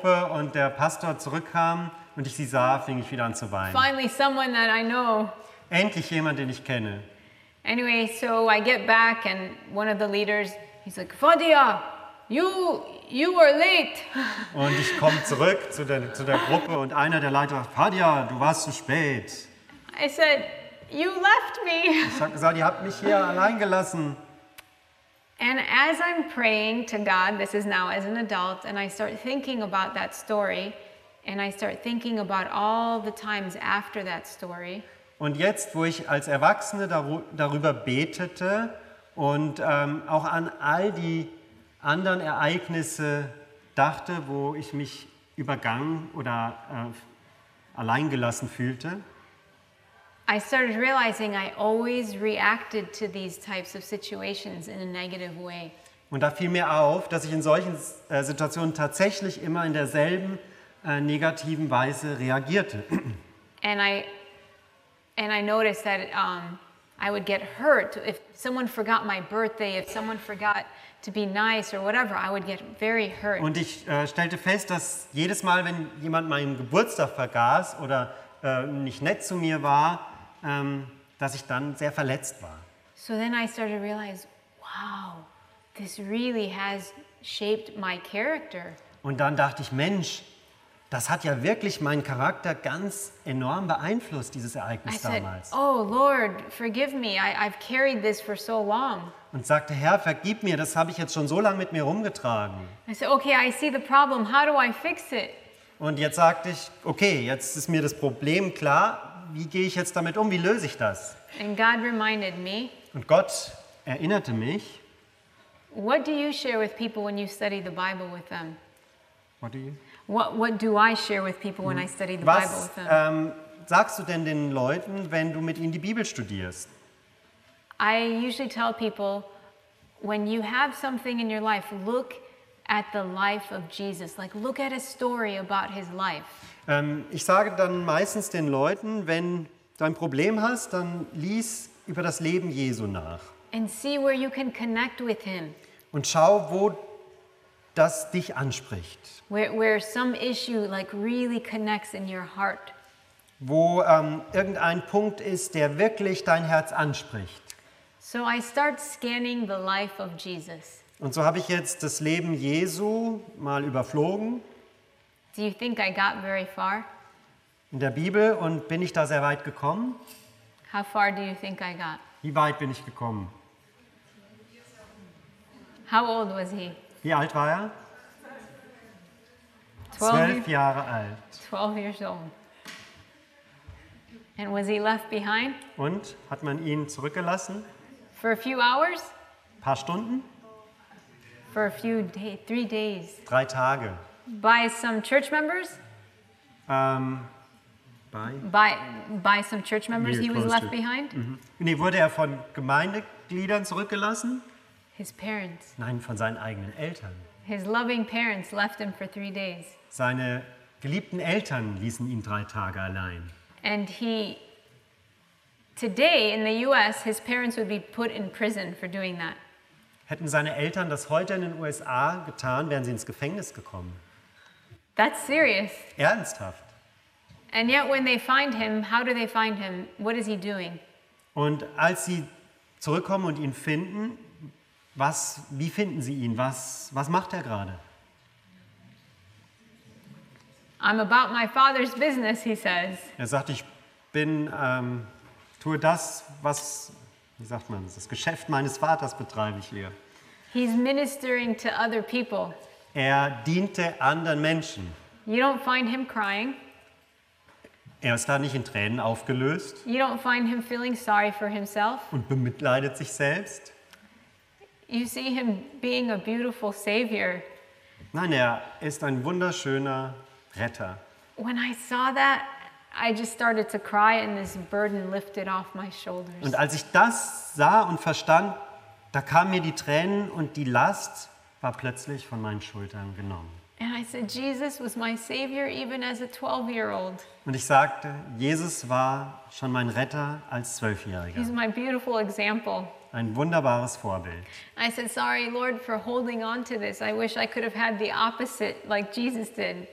Gruppe und der Pastor zurückkam und ich sie sah, fing ich wieder an zu weinen. Finally, someone that I know. Endlich jemand, den ich kenne. Anyway, so I get back and one of the leaders, he's like, Fadia, you were late. Und ich komme zurück zu der Gruppe und einer der Leiter sagt, Fadia, du warst zu spät. I said, you left me. Ich habe gesagt, ihr habt mich hier allein gelassen. And as I'm praying to God, this is now as an adult, and I start thinking about that story, and I start thinking about all the times after that story. Und jetzt, wo ich als Erwachsene darüber betete und auch an all die anderen Ereignisse dachte, wo ich mich übergangen oder alleingelassen fühlte, I started realizing I always reacted to these types of situations in a negative way. Und da fiel mir auf, dass ich in solchen Situationen tatsächlich immer in derselben negativen Weise reagierte. And I noticed that I would get hurt if someone forgot my birthday, if someone forgot to be nice or whatever, I would get very hurt. Und ich stellte fest, dass jedes Mal, wenn jemand meinen Geburtstag vergaß oder nicht nett zu mir war, dass ich dann sehr verletzt war. So then I started to realize, wow, this really has shaped my character. Und dann dachte ich, Mensch, das hat ja wirklich meinen Charakter ganz enorm beeinflusst, dieses Ereignis I said, damals. oh Lord, forgive me, I've carried this for so long. Und sagte, Herr, vergib mir, das habe ich jetzt schon so lange mit mir rumgetragen. I said, okay, I see the problem, how do I fix it? Und jetzt sagte ich, okay, jetzt ist mir das Problem klar, wie gehe ich jetzt damit um, wie löse ich das? And God reminded me, Und Gott erinnerte mich. what do you share with people when you study the Bible with them? What do you? What do I share with people when I study the Bible Was with them? sagst du denn den Leuten, wenn du mit ihnen die Bibel studierst? I usually tell people, when you have something in your life, look at the life of Jesus. Like, look at a story about his life. Ich sage dann meistens den Leuten, wenn du ein Problem hast, dann lies über das Leben Jesu nach. And see where you can connect with him. Und schau, wo das dich anspricht. Where some issue like really connects in your heart. Wo irgendein Punkt ist, der wirklich dein Herz anspricht. So I start scanning the life of Jesus. Und so habe ich jetzt das Leben Jesu mal überflogen Do you think I got very far? in der Bibel und bin ich da sehr weit gekommen? How far do you think I got? Wie weit bin ich gekommen? How old was he? Wie alt war er? 12 Jahre alt. 12 years old. And was he left behind Und hat man ihn zurückgelassen? for a few hours? Ein paar Stunden? For a few days, 3 days. 3 Tage. By some church members? By some church members he was close left to- behind? Nee, wurde er von Gemeindegliedern zurückgelassen? His parents. Nein, von seinen eigenen Eltern. His loving parents left him for 3 days. Seine geliebten Eltern ließen ihn 3 Tage allein. And today in the US, his parents would be put in prison for doing that. Hätten seine Eltern das heute in den USA getan, wären sie ins Gefängnis gekommen. That's serious. Ernsthaft. And yet when they find him, how do they find him? What is he doing? Und als sie zurückkommen und ihn finden, wie finden sie ihn? Was macht er gerade? I'm about my father's business, he says. Er sagt, ich tue das, wie sagt man, das Geschäft meines Vaters betreibe ich hier. He's ministering to other people. Er diente anderen Menschen. You don't find him crying. Er ist da nicht in Tränen aufgelöst You don't find him feeling sorry for himself. und bemitleidet sich selbst. You see him being a beautiful savior. Nein, er ist ein wunderschöner Retter. When I saw that, I just started to cry and this burden lifted off my shoulders. Und als ich das sah und verstand, da kamen mir die Tränen und die Last war plötzlich von meinen Schultern genommen. And I said, Jesus was my savior even as a 12-year-old. Und ich sagte, Jesus war schon mein Retter als He's 12-Jähriger. my beautiful example. Ein wunderbares Vorbild. I said, sorry, Lord, for holding on to this. I wish I could have had the opposite like Jesus did.